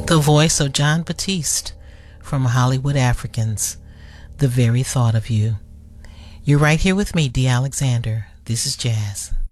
The voice of John Batiste from Hollywood Africans. The very thought of you. You're right here with me, D. Alexander. This is Jazz.